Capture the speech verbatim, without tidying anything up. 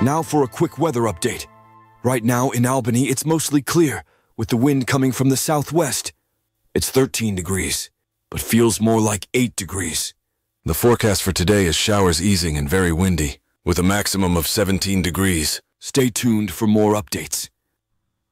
Now for a quick weather update. Right now in Albany, it's mostly clear, with the wind coming from the southwest. It's thirteen degrees, but feels more like eight degrees. The forecast for today is showers easing and very windy, with a maximum of seventeen degrees. Stay tuned for more updates.